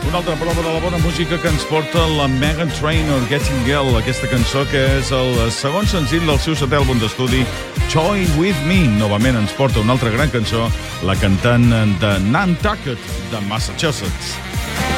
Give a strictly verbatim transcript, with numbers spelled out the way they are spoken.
Una altra prova de la bona música que ens porta la Meghan Trainor, Getting Girl, aquesta cançó que és el segon senzill del seu setè àlbum d'estudi, Joy With Me. Novament ens porta una altra gran cançó, la cantant de Nantucket, de Massachusetts.